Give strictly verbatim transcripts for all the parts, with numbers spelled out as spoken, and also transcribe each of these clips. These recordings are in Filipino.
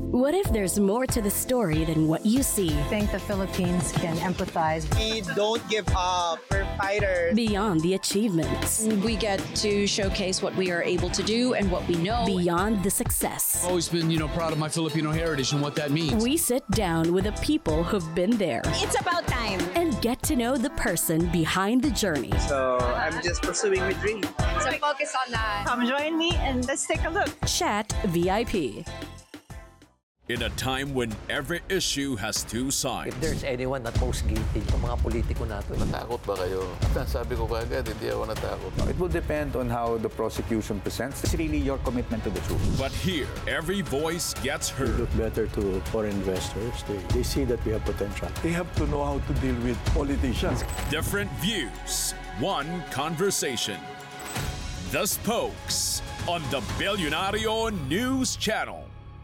What if there's more to the story than what you see? I think the Philippines can empathize. We don't give up. We're fighters. Beyond the achievements. We get to showcase what we are able to do and what we know. Beyond the success. I've always been, you know, proud of my Filipino heritage and what that means. We sit down with the people who've been there. It's about time. And get to know the person behind the journey. So I'm just pursuing my dream. So focus on that. Come join me and let's take a look. Chat V I P. In a time when every issue has two sides. If there's anyone that most guilty, yung mga politiko natin. Natakot ba kayo? At sabi ko kagad, hindi ako natakot. It will depend on how the prosecution presents. It's really your commitment to the truth. But here, every voice gets heard. Look better to foreign investors. They, they see that we have potential. They have to know how to deal with politicians. Different views, one conversation. The Spokes on the Billionario News Channel.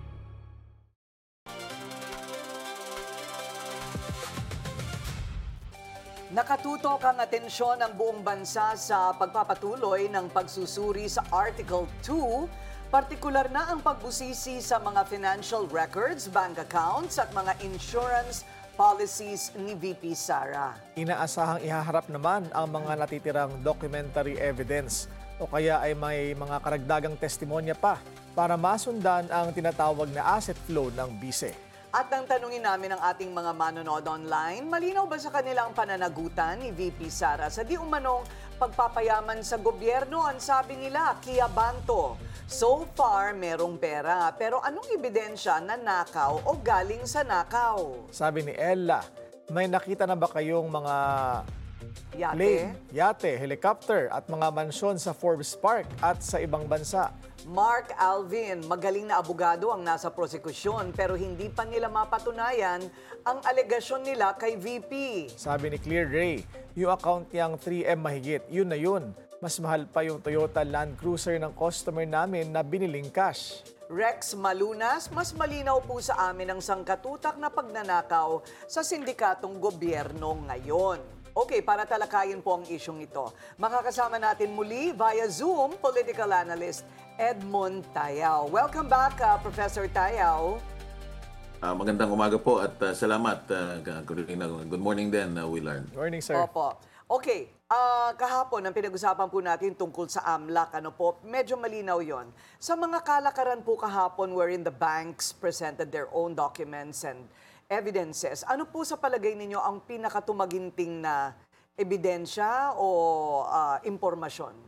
Nakatutok ang atensyon ng buong bansa sa pagpapatuloy ng pagsusuri sa Article two, partikular na ang pagbusisi sa mga financial records, bank accounts at mga insurance policies ni V P Sara. Inaasahang ihaharap naman ang mga natitirang documentary evidence o kaya ay may mga karagdagang testimonya pa para masundan ang tinatawag na asset flow ng bise. At ang tanungin namin ng ating mga manonood online, malinaw ba sa kanilang pananagutan ni V P Sara sa di umanong pagpapayaman sa gobyerno? Ang sabi nila, kiyabanto. So far, merong pera. Pero anong ebidensya na nakaw o galing sa nakaw? Sabi ni Ella, may nakita na ba kayong mga Yate? plane, yate, helicopter at mga mansyon sa Forbes Park at sa ibang bansa? Mark Alvin, magaling na abogado ang nasa prosekusyon pero hindi pa nila mapatunayan ang alegasyon nila kay V P. Sabi ni Clear Ray, yung account niyang three M mahigit, yun na yun. Mas mahal pa yung Toyota Land Cruiser ng customer namin na biniling cash. Rex Malunas, mas malinaw po sa amin ang sangkatutak na pagnanakaw sa sindikatong gobyerno ngayon. Okay, para talakayin po ang isyong ito, makakasama natin muli via Zoom, political analyst Edmond Tayao. Welcome back, uh, Professor Tayao. Uh, magandang umaga po at uh, salamat. Uh, good morning din, uh, Willard. Good morning, sir. Opo. Okay, uh, kahapon ang pinag-usapan po natin tungkol sa AMLAC, ano po, medyo malinaw yon. Sa mga kalakaran po kahapon wherein the banks presented their own documents and evidences, ano po sa palagay ninyo ang pinakatumaginting na ebidensya o uh, impormasyon?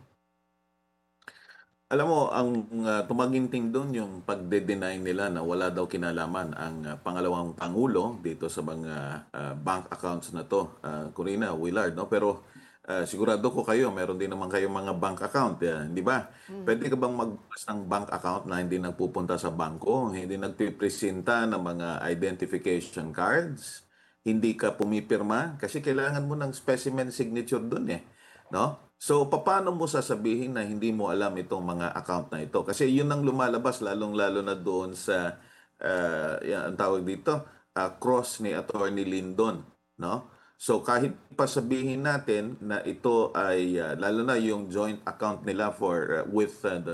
Alam mo, ang uh, tumaginting doon yung pagde-deny nila na wala daw kinalaman ang uh, pangalawang pangulo dito sa mga uh, bank accounts na to. Uh, Corina, Willard, no? Pero uh, sigurado ko kayo, meron din naman kayong mga bank account, uh, di ba? Mm-hmm. Pwede ka bang magbukas ng bank account na hindi nagpupunta sa bangko, hindi nagpipresenta ng mga identification cards, hindi ka pumipirma, kasi kailangan mo ng specimen signature doon eh, no? So, paano mo sasabihin na hindi mo alam itong mga account na ito? Kasi yun ang lumalabas, lalong-lalo na doon sa, uh, yan, ang tawag dito, uh, cross ni Attorney Lindon, no? So, kahit pa sabihin natin na ito ay, uh, lalo na yung joint account nila for uh, with uh, the